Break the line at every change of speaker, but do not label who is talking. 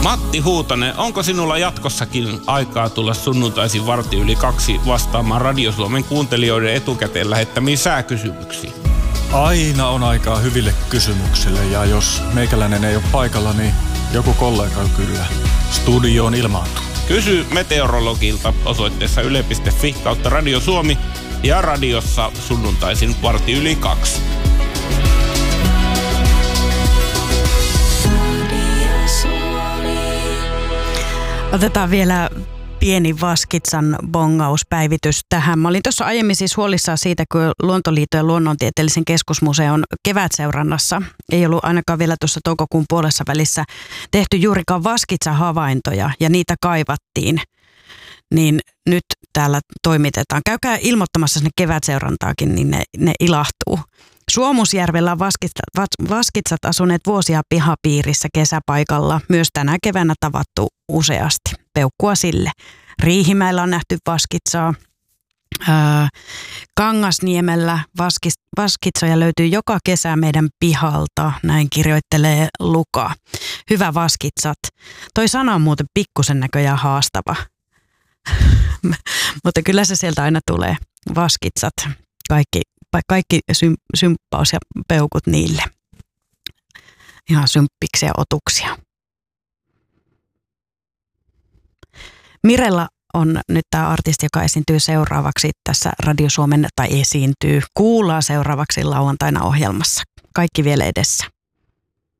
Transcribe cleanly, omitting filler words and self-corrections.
Matti Huutonen, onko sinulla jatkossakin aikaa tulla sunnuntaisin 1:45 vastaamaan Radio Suomen kuuntelijoiden etukäteen lähettämiin sääkysymyksiin?
Aina on aikaa hyville kysymyksille ja jos meikäläinen ei ole paikalla, niin joku kollega kyllä studioon ilmaantuu.
Kysy meteorologilta osoitteessa yle.fi/Radio Suomi ja radiossa sunnuntaisin 1:45.
Otetaan vielä pieni Vaskitsan bongauspäivitys tähän. Mä olin tuossa aiemmin siis huolissaan siitä, kun Luontoliiton ja Luonnontieteellisen keskusmuseon kevätseurannassa ei ollut ainakaan vielä tuossa toukokuun puolessa välissä tehty juurikaan Vaskitsa-havaintoja ja niitä kaivattiin. Niin nyt täällä toimitetaan. Käykää ilmoittamassa sinne kevätseurantaakin, niin ne ilahtuu. Suomusjärvellä on vaskitsat asuneet vuosia pihapiirissä kesäpaikalla. Myös tänä keväänä tavattu useasti. Peukkua sille. Riihimäellä on nähty vaskitsaa. Kangasniemellä vaskitsoja löytyy joka kesä meidän pihalta. Näin kirjoittelee Luka. Hyvä vaskitsat. Toi sana on muuten pikkusen näköjään haastava. Mutta kyllä se sieltä aina tulee. Vaskitsat. Kaikki symppaus ja peukut niille. Ihan symppiksiä otuksia. Mirella on nyt tämä artisti, joka esiintyy seuraavaksi tässä Radio Suomen, tai kuullaan seuraavaksi lauantaina ohjelmassa. Kaikki vielä edessä.